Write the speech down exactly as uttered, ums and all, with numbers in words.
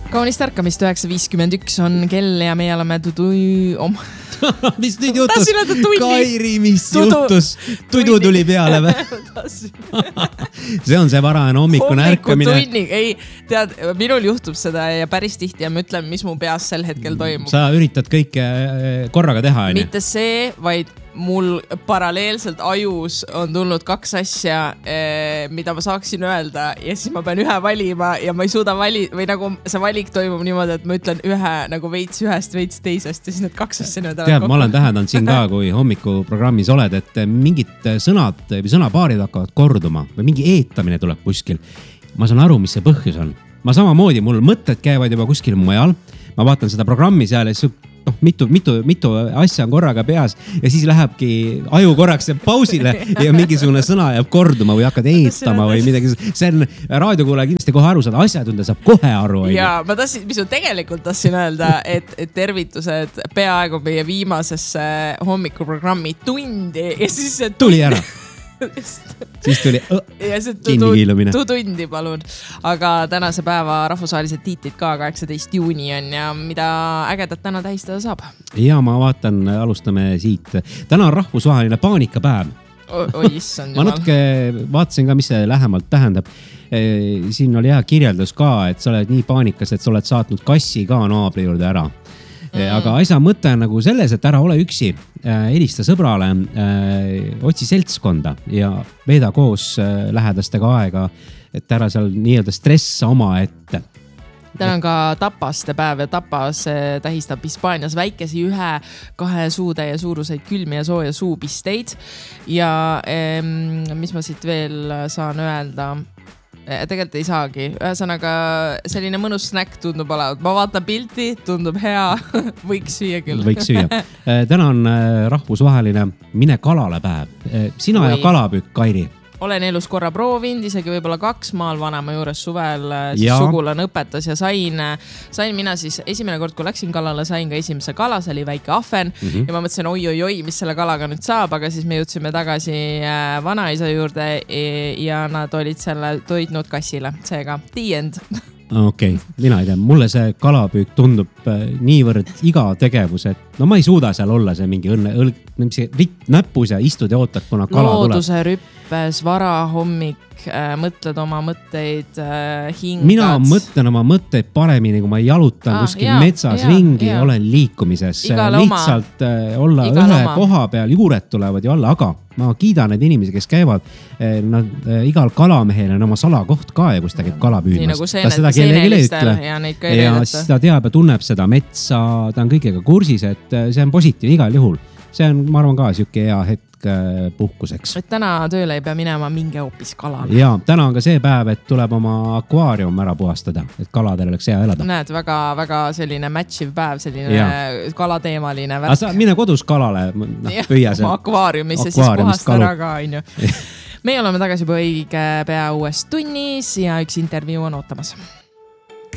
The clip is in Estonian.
Kaunist ärkamist üheksa viiskümmend üks on kell ja meie oleme tudui oma... mis nüüd juhtus? Kairi, mis Tudu. juhtus? Tudu tuli peale või? See on see varajane hommikune ärkamine. Tunni. Ei, tead, minul juhtub seda ja päris tihti ja ma ütlen, mis mu peas sel hetkel toimub. Sa üritad kõike korraga teha, on? Mitte see, vaid mul paralleelselt ajus on tulnud kaks asja, mida ma saaksin öelda ja siis ma pean ühe valima ja ma ei suuda valida või nagu see valik toimub niimoodi, et ma ütlen ühe nagu veits ühest, veits teisest ja siis need kaks asja nüüd tead, ma olen tähendanud siin ka, kui hommikuprogrammis oled, et mingid sõnad või sõnapaarid hakkavad korduma või mingi eetamine tuleb kuskil. Ma saan aru, mis see põhjus on. Ma samamoodi, mul mõtted käivad juba kuskil mujal. Ma vaatan seda programmi seal ja noh, mitu, mitu, mitu asja on korraga peas ja siis lähebki aju korraks pausile ja mingisugune sõna jääb korduma või hakkad eetama või midagi. See on raadiokuulaja kindlasti kohe aru saada, asjatunda saab kohe aru. Ja ma tassin, mis ma tegelikult tassin öelda, et, et tervitused peaaegu meie viimasesse hommikuprogrammi tundi ja siis see tundi... tuli ära. Siis tuli kinni hiilumine. Tundi, palun. Aga tänase päeva rahvusvahelised tiitlid ka kaheksateist juuni on ja mida ägedat täna tähistada saab? Ja ma vaatan, alustame siit. Täna on rahvusvaheline paanikapäev. Oi, issand jumal. Ma natuke vaatasin ka, mis see lähemalt tähendab. Siin oli hea kirjeldus ka, et sa oled nii paanikas, et sa oled saatnud kassi ka naabri juurde ära. Mm. Aga asja mõte on nagu selles, et ära ole üksi, helista sõbrale, otsi seltskonda ja veeda koos lähedastega aega, et ära seal nii-öelda stressa oma ette. Täna on ka tapaste päev ja tapas tähistab Hispaanias väikesi ühe, kahe suutäie suuruseid külmi ja sooja suupisteid. Ja mis ma siit veel saan öelda? Tegelikult ei saagi. Ühesõnaga selline mõnus snäkk tundub olevat. Ma vaatan pilti, tundub hea. Võiks süüa küll. Võiks süüa. Täna on rahvusvaheline mine kalale päev. Sina Oi. Ja kalapüük, Kairi. Olen elus korra proovinud, isegi võib-olla kaks maal vanema juures suvel siis sugulane õpetas ja sain, sain mina siis esimene kord, kui läksin kalale, sain ka esimese kala, see oli väike ahven mm -hmm. ja ma mõtlesin, oi, oi, oi, mis selle kalaga nüüd saab, aga siis me jõudsime tagasi vanaisa juurde ja nad olid selle toitnud kassile, seega the end. Okei, okay. Mina ei tea, mulle see kalapüük tundub niivõrd iga tegevus, et no ma ei suuda seal olla see mingi õnne, õlg, ritt näpus ja istud ja ootad, kuna kala tuleb. Looduse rüppes, varahommik, äh, mõtled oma mõtteid, äh, hingad. Mina mõtlen oma mõtteid paremini, kui ma jalutan ah, kuskil jaa, metsas jaa, ringi ja olen liikumises. Igale lihtsalt äh, olla Igale ühe oma. Koha peal, juured tulevad ju alla, aga ma kiidan need inimesi, kes käivad, nad, igal kalamehel on oma salakoht ka ja kus ta käib kala püüdmas. Nii nagu seene, seenelistel ja neid ka ei ja siis ta teab ja tunneb seda metsa, ta on kõigega kursis, et see on positiivne igal juhul. See on, ma arvan ka, siuke hea hetk puhkuseks. Et täna tööle ei pea minema minge hoopis kalale. Ja täna on ka see päev, et tuleb oma akvaarium ära puhastada, et kaladel oleks hea elada. Näed, väga, väga selline matchiv päev, selline ja. Kalateemaline värk. Sa mine kodus kalale, püüa seal. Akvaariumisse siis puhast ära ka, on ju. Meie oleme tagasi juba õige pea uues tunnis ja üks intervjuu on ootamas.